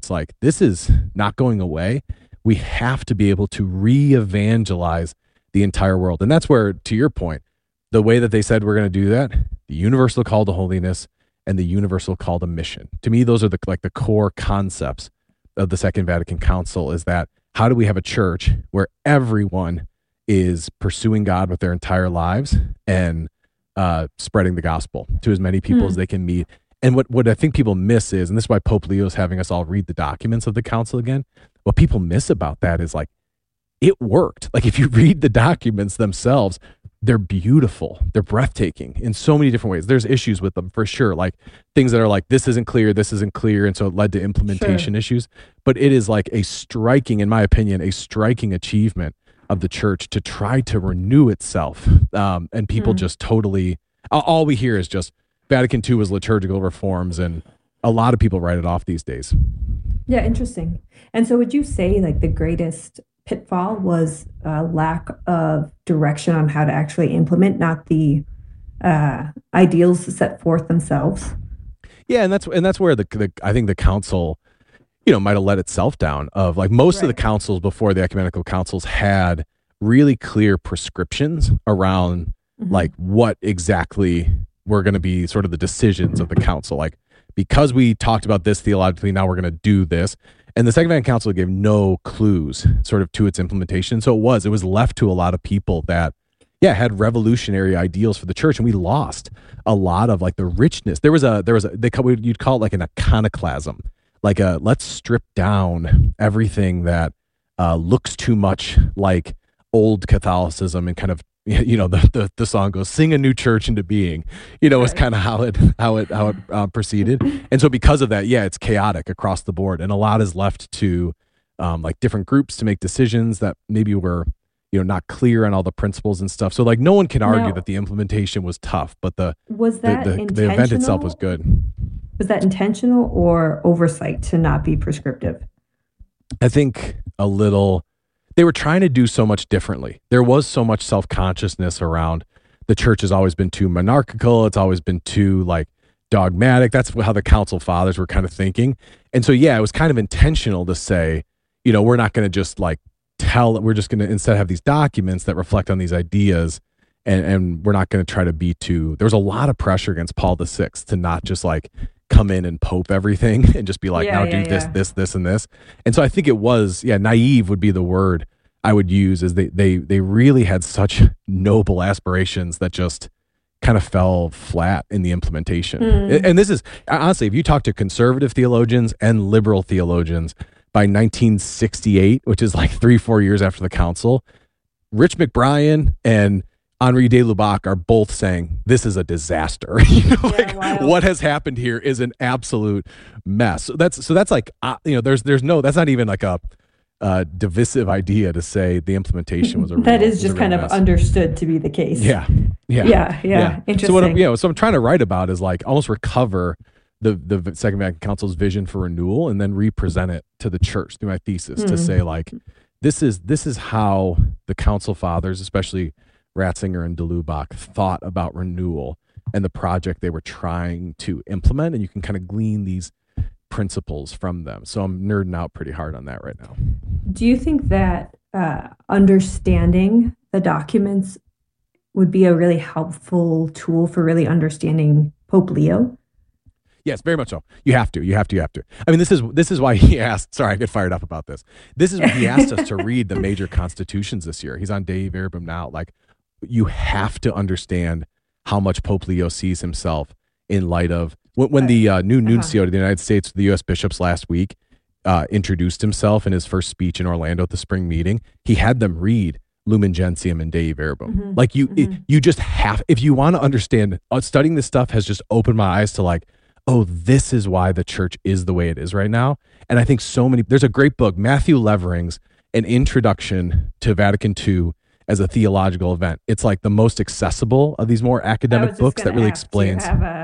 it's like, this is not going away. We have to be able to re-evangelize the entire world. And that's where, to your point, the way that they said we're going to do that, the universal call to holiness and the universal call to mission. To me, those are the core concepts of the Second Vatican Council, is that how do we have a church where everyone is pursuing God with their entire lives and spreading the gospel to as many people as they can meet. And what I think people miss is, and this is why Pope Leo is having us all read the documents of the council again, what people miss about that is like, it worked. Like if you read the documents themselves, they're beautiful. They're breathtaking in so many different ways. There's issues with them for sure. Like things that are like, this isn't clear. And so it led to implementation issues. But it is like in my opinion, a striking achievement of the church to try to renew itself. And people just totally, all we hear is just Vatican II was liturgical reforms. And a lot of people write it off these days. Yeah, interesting. And so would you say like the greatest pitfall was a lack of direction on how to actually implement, not the ideals set forth themselves? Yeah, and that's where I think the council, might have let itself down. Of like most of the councils before the ecumenical councils had really clear prescriptions around like what exactly were going to be sort of the decisions of the council. Like, because we talked about this theologically, now we're going to do this. And the Second Vatican Council gave no clues sort of to its implementation. So it was left to a lot of people that, had revolutionary ideals for the church. And we lost a lot of like the richness. You'd call it like an iconoclasm, like let's strip down everything that looks too much like old Catholicism and kind of, the song goes, sing a new church into being, is kind of how it proceeded. And so because of that, it's chaotic across the board. And a lot is left to like different groups to make decisions that maybe were, not clear on all the principles and stuff. So like no one can argue that the implementation was tough, but the event itself was good. Was that intentional or oversight to not be prescriptive? I think a little. They were trying to do so much differently. There was so much self-consciousness around the church has always been too monarchical. It's always been too like dogmatic. That's how the council fathers were kind of thinking. And so, it was kind of intentional to say, we're not going to just like we're just going to instead have these documents that reflect on these ideas. And we're not going to try to be there was a lot of pressure against Paul VI to not just like come in and pope everything and just be like, this, and this. And so I think it was, naive would be the word I would use, is they really had such noble aspirations that just kind of fell flat in the implementation. And this is, honestly, if you talk to conservative theologians and liberal theologians by 1968, which is like 3-4 years after the council, Rich McBrien and Henri de Lubac are both saying this is a disaster. What has happened here is an absolute mess. So that's like there's no, that's not even like a divisive idea to say the implementation was a that is just kind of understood to be the case. Yeah. Interesting. So I'm trying to write about is like almost recover the Second Vatican Council's vision for renewal and then represent it to the church through my thesis to say like this is how the council fathers, especially Ratzinger and de Lubac, thought about renewal and the project they were trying to implement, and you can kind of glean these principles from them. So I'm nerding out pretty hard on that right now. Do you think that understanding the documents would be a really helpful tool for really understanding Pope Leo? Yes, very much so. You have to. I mean, this is why he asked. Sorry, I get fired up about this. This is why he asked us to read the major constitutions this year. He's on Dei Verbum now. Like, you have to understand how much Pope Leo sees himself in light of when the new nuncio to the United States, the U.S. bishops last week, introduced himself in his first speech in Orlando at the spring meeting. He had them read Lumen Gentium and Dei Verbum. Like you just have, if you want to understand, studying this stuff has just opened my eyes to like, oh, this is why the church is the way it is right now. And I think there's a great book, Matthew Levering's An Introduction to Vatican II as a Theological Event. It's like the most accessible of these more academic books that really explains.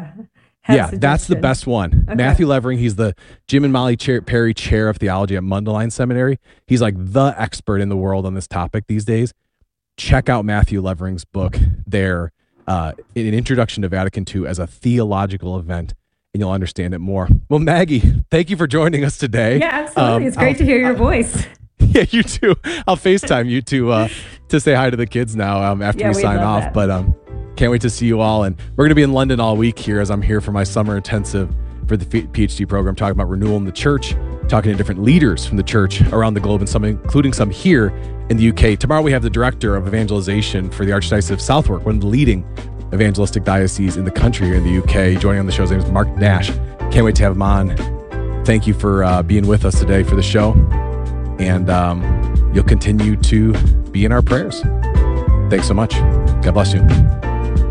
That's the best one. Okay. Matthew Levering, he's the Jim and Molly Perry Chair of Theology at Mundelein Seminary. He's like the expert in the world on this topic these days. Check out Matthew Levering's book there, An Introduction to Vatican II as a Theological Event. and you'll understand it more. Well, Maggie, thank you for joining us today. Yeah, absolutely. It's great to hear your voice. Yeah, you too. I'll FaceTime you to say hi to the kids now after we sign off. That. But can't wait to see you all. And we're going to be in London all week here as I'm here for my summer intensive for the PhD program, talking about renewal in the church, talking to different leaders from the church around the globe, and some, including some here in the UK. Tomorrow we have the director of evangelization for the Archdiocese of Southwark, one of the leading evangelistic dioceses in the country here in the UK. Joining on the show, his name is Mark Nash. Can't wait to have him on. Thank you for being with us today for the show. And you'll continue to be in our prayers. Thanks so much. God bless you.